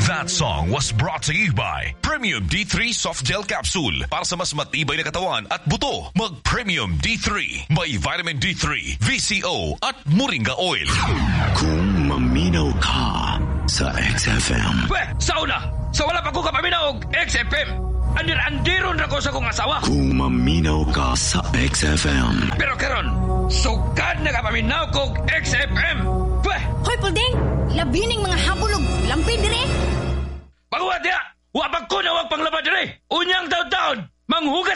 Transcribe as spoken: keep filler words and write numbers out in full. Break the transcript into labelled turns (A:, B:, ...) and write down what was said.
A: That song was brought to you by Premium D three Soft Gel Capsule. Para sa mas matibay na katawan at buto, mag-Premium D three. May vitamin D three, V C O at Moringa Oil.
B: Kung maminaw ka sa X F M.
C: Weh, sauna! Sa wala pa ko kapaminaw og X F M. Andir-andiron na ko sa kong asawa.
B: Kung maminaw ka sa X F M.
C: Pero karon, sugad na kapaminaw kog X F M. Weh!
D: Hoy, Pulding! Labining mga habulog, lampid dire.
C: Pagawad niya! Wapag ko na wag panglabad dire. Unyang taon-taon, manghugas